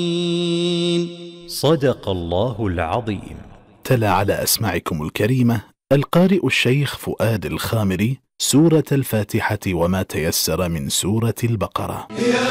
صدق الله العظيم. تلا على أسماعكم الكريمة القارئ الشيخ فؤاد الخامري سورة الفاتحة وما تيسر من سورة البقرة.